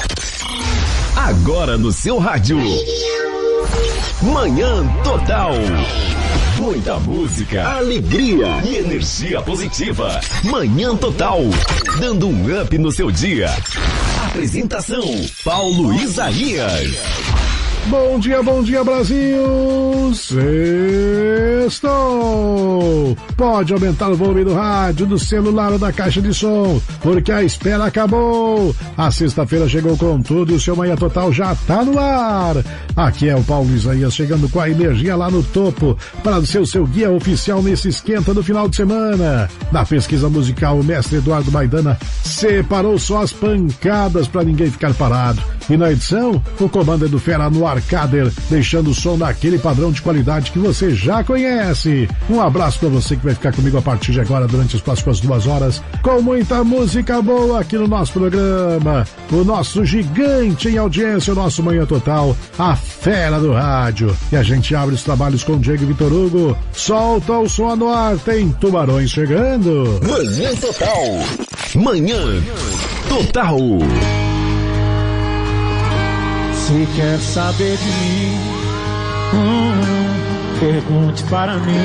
Agora no seu rádio. Manhã Total. Muita música, alegria e energia positiva. Manhã Total. Dando um up no seu dia. Apresentação: Paulo Isaías. Bom dia Brasil! Sextou! Pode aumentar o volume do rádio, do celular ou da caixa de som, porque a espera acabou! A sexta-feira chegou com tudo e o seu Manhã Total já tá no ar! Aqui é o Paulo Isaías chegando com a energia lá no topo para ser o seu guia oficial nesse esquenta do final de semana. Na pesquisa musical, o mestre Eduardo Maidana separou só as pancadas para ninguém ficar parado. E na edição, o comando é do Fera no Arcader, deixando o som naquele padrão de qualidade que você já conhece. Um abraço para você que vai ficar comigo a partir de agora durante as próximas 2 horas, com muita música boa aqui no nosso programa. O nosso gigante em audiência, o nosso Manhã Total, a fera do rádio. E a gente abre os trabalhos com o Diego e Vitor Hugo. Solta o som no ar, tem Tubarões chegando. Manhã Total. Manhã Total. Se quer saber de mim, pergunte para mim.